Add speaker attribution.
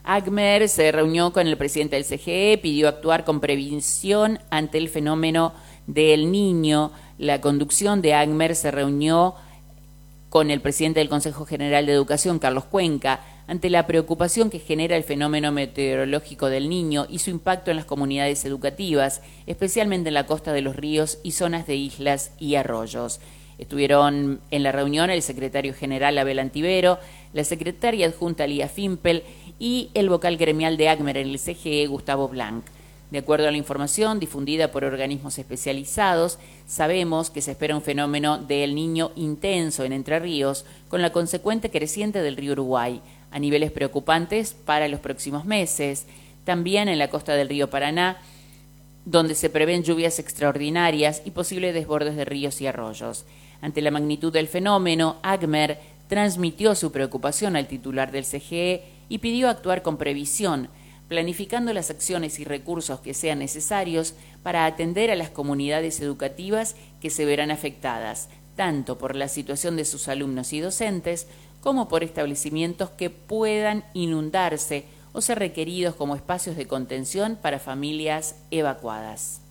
Speaker 1: ACMER se reunió con el presidente del CGE, pidió actuar con previsión ante el fenómeno del Niño. La conducción de ACMER se reunió con el presidente del Consejo General de Educación, Carlos Cuenca, ante la preocupación que genera el fenómeno meteorológico del Niño y su impacto en las comunidades educativas, especialmente en la costa de los ríos y zonas de islas y arroyos. Estuvieron en la reunión el secretario general Abel Antivero, la secretaria adjunta Lía Fimpel y el vocal gremial de ACMER en el CGE, Gustavo Blanc. De acuerdo a la información difundida por organismos especializados, sabemos que se espera un fenómeno del Niño intenso en Entre Ríos, con la consecuente creciente del río Uruguay, a niveles preocupantes para los próximos meses. También en la costa del río Paraná, donde se prevén lluvias extraordinarias y posibles desbordes de ríos y arroyos. Ante la magnitud del fenómeno, ACMER transmitió su preocupación al titular del CGE y pidió actuar con previsión, planificando las acciones y recursos que sean necesarios para atender a las comunidades educativas que se verán afectadas, tanto por la situación de sus alumnos y docentes, como por establecimientos que puedan inundarse o ser requeridos como espacios de contención para familias evacuadas.